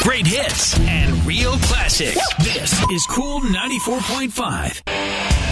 Great hits and real classics. This is Cool 94.5.